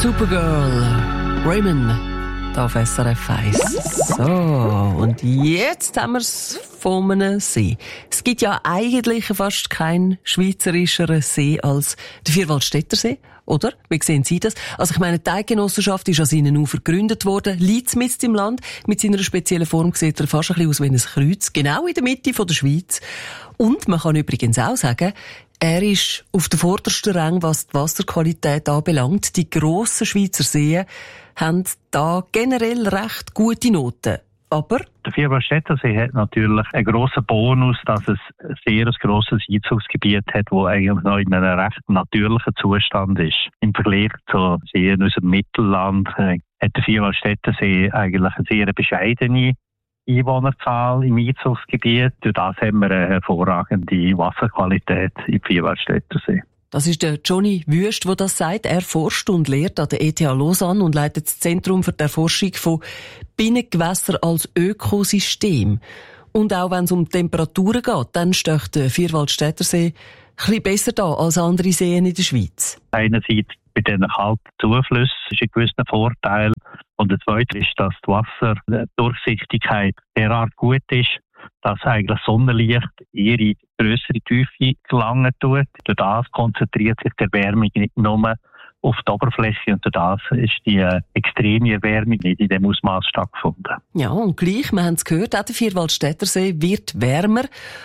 Supergirl, Raymond, hier auf SRF 1. So, und jetzt haben wir es von einem See. Es gibt ja eigentlich fast keinen schweizerischeren See als der Vierwaldstätter See, oder? Wie sehen Sie das? Also ich meine, die Eidgenossenschaft ist an seinen Ufern gegründet worden, liegt mitten im Land. Mit seiner speziellen Form sieht er fast ein bisschen aus wie ein Kreuz, genau in der Mitte von der Schweiz. Und man kann übrigens auch sagen, er ist auf der vordersten Rang, was die Wasserqualität anbelangt. Die grossen Schweizer Seen haben da generell recht gute Noten. Aber der Vierwaldstätter See hat natürlich einen grossen Bonus, dass es ein sehr grosses Einzugsgebiet hat, das eigentlich noch in einem recht natürlichen Zustand ist. Im Vergleich zu Seen aus dem Mittelland hat der Vierwaldstätter See eigentlich eine sehr bescheidene Einwohnerzahl im Einzugsgebiet. Durch das haben wir eine hervorragende Wasserqualität im Vierwaldstätter See. Das ist der Johnny Wüst, der das sagt. Er forscht und lehrt an der ETH Lausanne und leitet das Zentrum für die Erforschung von Binnengewässern als Ökosystem. Und auch wenn es um Temperaturen geht, dann steht der Vierwaldstätter See ein bisschen besser da als andere Seen in der Schweiz. Einerseits bei diesen kalten Zuflüssen ist ein gewisser Vorteil. Und der zweite ist, dass die Wasserdurchsichtigkeit derart gut ist, dass eigentlich Sonnenlicht ihre grössere Tiefe gelangen tut. Durch das konzentriert sich die Erwärmung nicht nur auf die Oberfläche und durch das ist die extreme Erwärmung nicht in dem Ausmaß stattgefunden. Ja, und gleich, wir haben es gehört, auch der Vierwaldstätter See wird wärmer.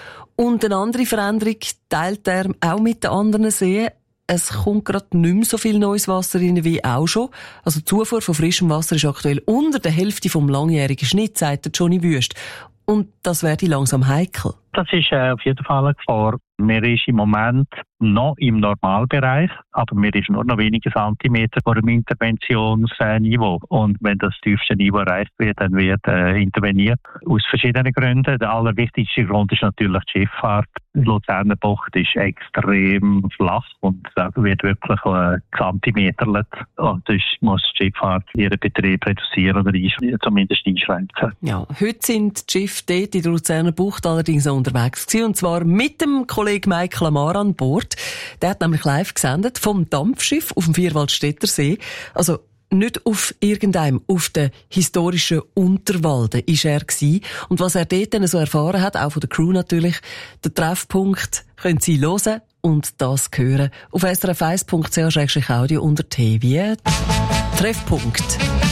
Und eine andere Veränderung teilt er auch mit den anderen Seen. Es kommt gerade nicht mehr so viel neues Wasser rein wie auch schon. Also die Zufuhr von frischem Wasser ist aktuell unter der Hälfte vom langjährigen Schnitt, sagt der Johnny Wüst. Und das werde langsam heikel. Das ist auf jeden Fall eine Gefahr. Wir sind im Moment noch im Normalbereich, aber wir sind nur noch wenige Zentimeter vor dem Interventionsniveau. Und wenn das tiefste Niveau erreicht wird, dann wird interveniert. Aus verschiedenen Gründen. Der allerwichtigste Grund ist natürlich die Schifffahrt. Die Luzerner Bucht ist extrem flach und da wird wirklich Zentimeterlet. Und das muss die Schifffahrt ihren Betrieb reduzieren oder zumindest einschränken. Ja, heute sind die Schiffe dort in der Luzerner Bucht allerdings unterwegs gewesen, und zwar mit dem Kollegen Michael Amar an Bord. Der hat nämlich live gesendet vom Dampfschiff auf dem Vierwaldstätter See. Also nicht auf irgendeinem, auf der historischen Unterwalde ist er gewesen. Und was er dort dann so erfahren hat, auch von der Crew natürlich, der Treffpunkt können Sie hören und das hören auf srf1.ch/audio unter T wie Treffpunkt.